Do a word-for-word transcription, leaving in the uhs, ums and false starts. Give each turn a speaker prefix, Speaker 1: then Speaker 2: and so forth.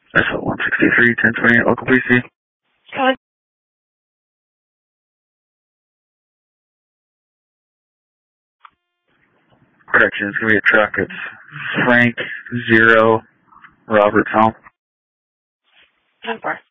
Speaker 1: That's one sixty-three, ten twenty, local P C.
Speaker 2: Come on.
Speaker 1: Correction, it's going to be a truck. It's Frank Zero Robert's home.
Speaker 2: ten four.